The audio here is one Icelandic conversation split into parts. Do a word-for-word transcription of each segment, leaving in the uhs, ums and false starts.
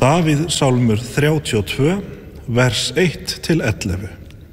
Davíð sálmur þrjátíu og tvö, vers eitt til ellefu.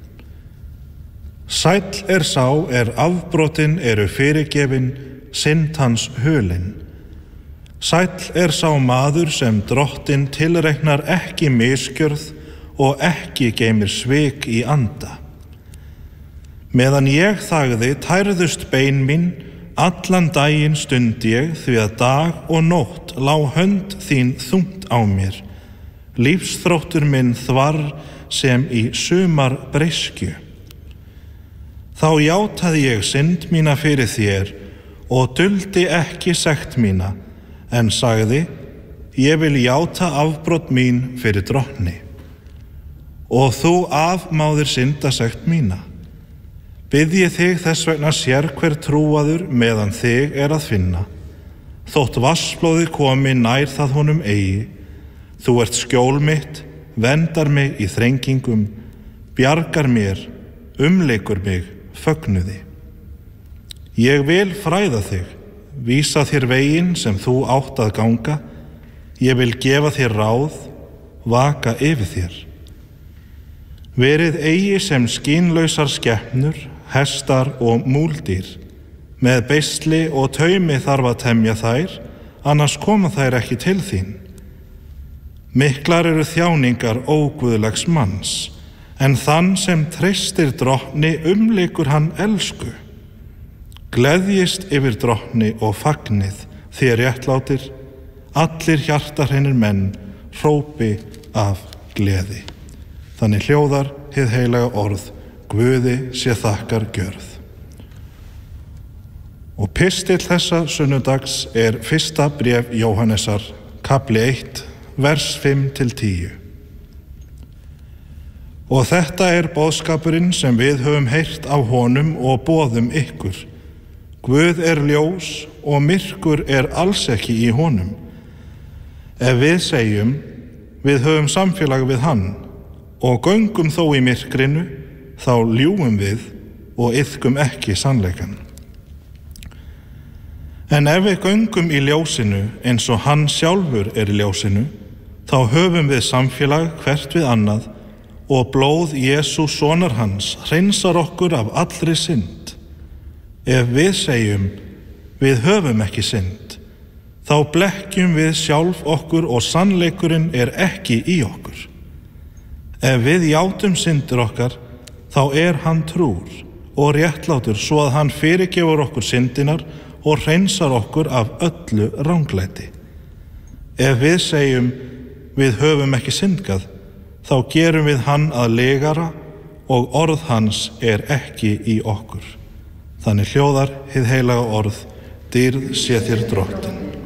Sæll er sá er afbrotin eru fyrirgefin, synd hans hulin. Sæll er sá maður sem drottinn tilreiknar ekki misgjörð og ekki geymir svik í anda. Meðan ég þagði tærðust bein mín, allan daginn stund ég, því að dag og nótt lá hönd þín þungt á mér. Lífsþróttur minn þvarr sem í sumar breiskju. Þá játaði ég synd mína fyrir þér og duldi ekki sekt mína, en sagði, ég vil játa afbrot mín fyrir drottni. Og þú afmáðir syndasekt mína. Bið ég þig þess vegna sér hver trúaður meðan þig er að finna. Þótt vatnsflóðið komi nær það honum eigi. Þú ert skjól mitt, verndar mig í þrengingum, bjargar mér, umleikur mig, fögnuði. Ég vil fræða þig, vísa þér veginn sem þú átt að ganga. Ég vil gefa þér ráð, vaka yfir þér. Verið eigi sem skínlausar skepnur, hestar og múldýr. Með beisli og taumi þarf að temja þær, annars koma þær ekki til þín. Miklar eru þjáningar óguðlegs manns, en þann sem treystir drottni umleikur hann elsku. Gleðjist yfir drottni og fagnið, þér réttlátir, allir hjartarhreinir menn hrópi af gleði. Þannig hljóðar hið heilaga orð, Guði sé þakkar gjörð. Og pistill þessa sunnudags er fyrsta bréf Jóhannesar, kafli eitt, vers fimm til tíu. Og þetta er boðskapurinn sem við höfum heyrt af honum og boðum ykkur. Guð er ljós og myrkur er alls ekki í honum. Ef við segjum, við höfum samfélag við hann, og göngum þó í myrkrinu, þá ljúgum við og iðkum ekki sannleikann. En ef við göngum í ljósinu eins og hann sjálfur er í ljósinu, þá höfum við samfélag hvert við annað og blóð Jesú sonar hans hreinsar okkur af allri synd. Ef við segjum, við höfum ekki synd, þá blekkjum við sjálf okkur og sannleikurinn er ekki í okkur. Ef við játum syndir okkar, þá er hann trúr og réttlátur svo að hann fyrirgefur okkur syndinar og hreinsar okkur af öllu ranglæti. Ef við segjum, við höfum ekki syndgað, þá gerum við hann að legara og orð hans er ekki í okkur. Þannig hljóðar hið heilaga orð, dýrð sé þér Drottinn.